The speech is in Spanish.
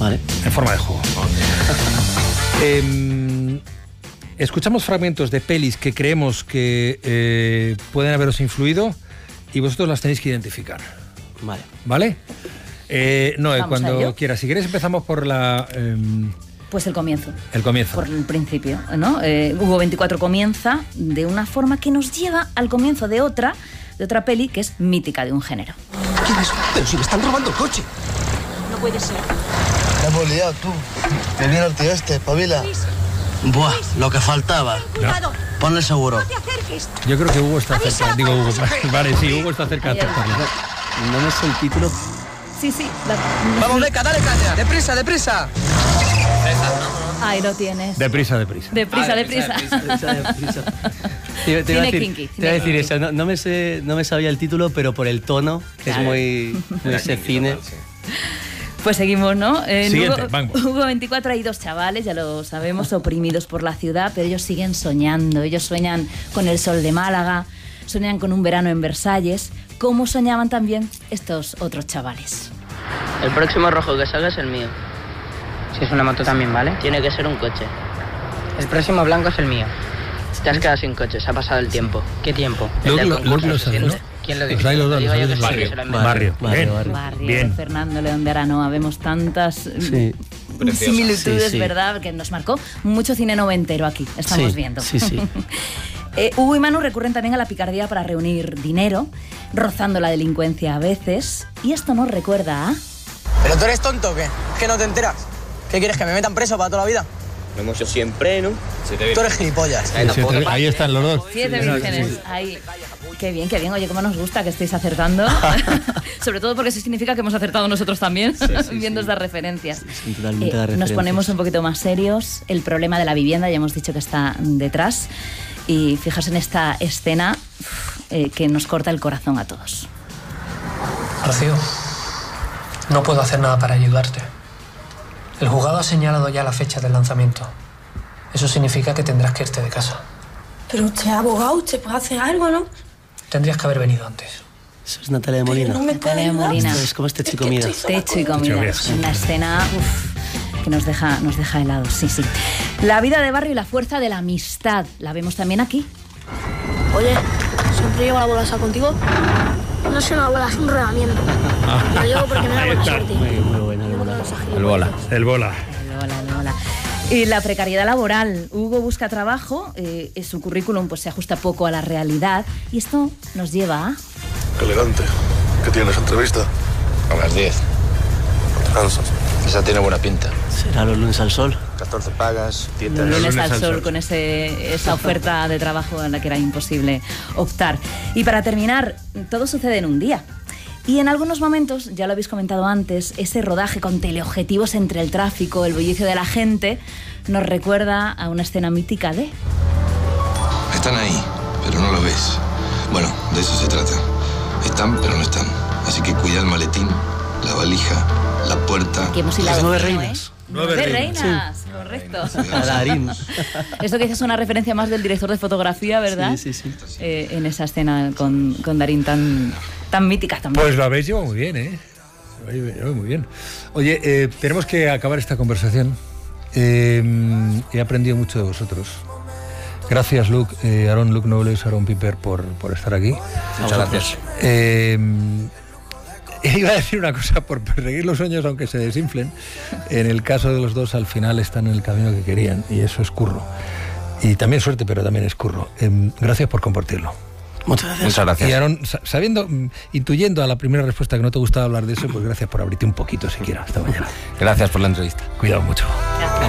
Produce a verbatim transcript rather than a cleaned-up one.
Vale. En forma de juego. eh, escuchamos fragmentos de pelis que creemos que eh, pueden haberos influido y vosotros las tenéis que identificar. Vale. ¿Vale? Eh, no, Vamos a cuando ello. quieras. Si quieres empezamos por la... Eh, Pues el comienzo. el comienzo. Por el principio, ¿no? Eh, Hugo veinticuatro comienza de una forma que nos lleva al comienzo de otra, de otra peli que es mítica de un género. ¿Quién es? Pero si le están robando el coche. No puede ser. La hemos liado, tú. Que viene el tío este, espabila. Buah, lo que faltaba. Cuidado. Ponle el seguro. No te acerques. Yo creo que Hugo está Avisa cerca. a Digo Hugo. la Vale, sí, Hugo está cerca de Ahí, ahí. acertarlo. No me sé el título. Sí, sí. la- Vamos, Beca, dale caña. Deprisa, deprisa. Ahí lo tienes. Deprisa, deprisa. Deprisa, Ah, deprisa. deprisa, deprisa. Te, te iba a Cine decir, kinky, te iba a cine decir kinky. eso. No, no me sé, no me sabía el título, pero por el tono, que Claro. es muy, muy ese cine. Pues seguimos, ¿no? En Siguiente, Hugo, vamos. Hugo veinticuatro hay dos chavales, ya lo sabemos, oprimidos por la ciudad, pero ellos siguen soñando. Ellos sueñan con el sol de Málaga, sueñan con un verano en Versalles, como soñaban también estos otros chavales. El próximo rojo que salga es el mío. Si es una moto también, ¿vale? Tiene que ser un coche. El próximo blanco es el mío. Te has quedado sin coche, se ha pasado el tiempo. ¿qué tiempo? El Luke del lo, concurso, Luke lo sabe, ¿no? ¿Quién lo Los dice? hay los dos, Digo los yo hay que los sí, dos. que se lo ha Barrio, inventado. barrio, bien. Barrio, Barrio, Bien. Fernando León de Aranoa, vemos tantas Sí. mm, similitudes, Sí, sí. ¿verdad? Que nos marcó mucho cine noventero aquí, estamos Sí, viendo. sí, sí. Eh, Hugo y Manu recurren también a la picardía para reunir dinero, rozando la delincuencia a veces, y esto nos recuerda a... ¿Pero tú eres tonto o qué? ¿Es que no te enteras? ¿Qué quieres, que me metan preso para toda la vida? Lo hemos hecho siempre, ¿no? Tú eres gilipollas. Ahí están los dos. Siete vírgenes, ahí. Qué bien, qué bien. Oye, cómo nos gusta que estéis acertando. Sobre todo porque eso significa que hemos acertado nosotros también, viendo estas referencias. Son totalmente Eh, las nos referencias. ponemos un poquito más serios. El problema de la vivienda, ya hemos dicho que está detrás. Y fijaos en esta escena uf, eh, que nos corta el corazón a todos. Rocío, no puedo hacer nada para ayudarte. El juzgado ha señalado ya la fecha del lanzamiento. Eso significa que tendrás que irte de casa. Pero usted es abogado, usted puede hacer algo, ¿no? Tendrías que haber venido antes. Eso es Natalia de Molina. No me puede Natalia ayudar. Molina. Esto es como este Es chico que mira. estoy sola Techo y con- comida. Muchas gracias. Una escena uf, que nos deja, nos deja helados, sí, sí. La vida de barrio y la fuerza de la amistad. La vemos también aquí. Oye, ¿siempre llevo la bola esa contigo? No es una bola, es un rodamiento. Lo llevo porque me da Ahí buena está. suerte. Muy, muy buena, Llevo buena. con esa El bola. gilipollas. El bola. El bola, el bola. Y la precariedad laboral. Hugo busca trabajo, eh, su currículum pues, se ajusta poco a la realidad y esto nos lleva a... Elegante. ¿Qué tienes, entrevista? A las diez. Cansas. Esa tiene buena pinta. Será los lunes al sol. catorce pagas, diez Lunes lunes al al sol, sol. con ese, esa oferta de trabajo en la que era imposible optar. Y para terminar, todo sucede en un día. Y en algunos momentos, ya lo habéis comentado antes, ese rodaje con teleobjetivos entre el tráfico, el bullicio de la gente, nos recuerda a una escena mítica de... Están ahí, pero no lo ves. Bueno, de eso se trata. Están, pero no están. Así que cuida el maletín, la valija, la puerta. Que hemos hilado Las nueve fino, reinas. ¿eh? Nueve Nueve reinas. reinas, correcto. A Darín. Esto que dices es una referencia más del director de fotografía, ¿verdad? Sí, sí, sí. Eh, en esa escena con, con Darín tan, tan mítica también. Pues lo habéis llevado muy bien, ¿eh? Lo habéis llevado muy bien. Oye, eh, tenemos que acabar esta conversación. Eh, he aprendido mucho de vosotros. Gracias, Luke, eh, Aaron, Luke Nobles, Aaron Piper, por, por estar aquí. Muchas gracias. Eh, iba a decir una cosa, por perseguir los sueños aunque se desinflen, en el caso de los dos al final están en el camino que querían y eso es curro. Y también suerte, pero también es curro. Eh, gracias por compartirlo. Muchas gracias. Muchas gracias. Y Aaron, sa- sabiendo, mm, intuyendo a la primera respuesta que no te gustaba hablar de eso, pues gracias por abrirte un poquito siquiera esta mañana. Gracias por la entrevista. Cuidado mucho. Gracias.